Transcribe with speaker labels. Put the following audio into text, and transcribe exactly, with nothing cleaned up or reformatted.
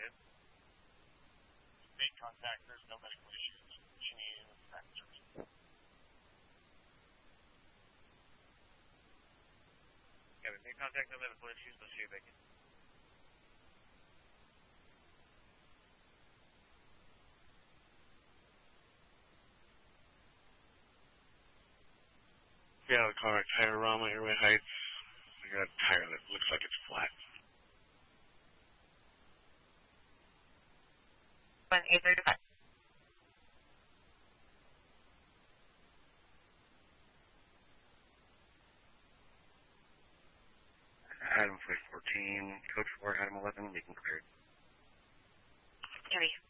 Speaker 1: Made contact, there's no medical issues. She needed a fracture. Yeah, we made contact, no medical issues, let's shoot back in. Yeah, the car Diorama, Airway Heights. We got a tire that looks like it's flat.
Speaker 2: one eight thirty-five.
Speaker 1: Adam five fourteen, Coach four, Adam eleven, making cleared.
Speaker 2: Judy.